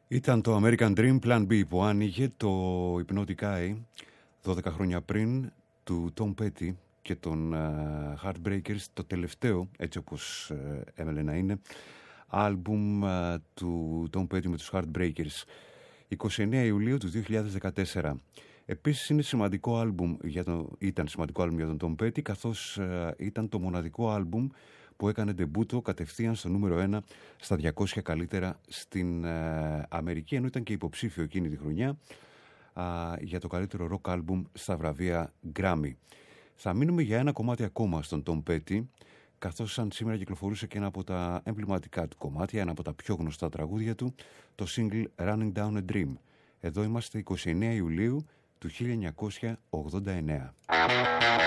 Ήταν το American Dream Plan B που άνοιγε το Hypnotic Eye 12 χρόνια πριν του Tom Petty και των Heartbreakers, το τελευταίο, έτσι όπως έμελε να είναι, άλμπουμ του Tom Petty με τους Heartbreakers, 29 Ιουλίου του 2014. Επίσης ήταν σημαντικό άλμπουμ για τον Tom Petty, καθώς ήταν το μοναδικό άλμπουμ που έκανε ντεμπούτο κατευθείαν στο νούμερο 1 στα 200 καλύτερα στην Αμερική, ενώ ήταν και υποψήφιο εκείνη τη χρονιά για το καλύτερο rock album στα βραβεία Grammy. Θα μείνουμε για ένα κομμάτι ακόμα στον Tom Petty, καθώς σαν σήμερα κυκλοφορούσε και ένα από τα εμβληματικά του κομμάτια, ένα από τα πιο γνωστά τραγούδια του, το single Running Down a Dream. Εδώ είμαστε 29 Ιουλίου του 1989.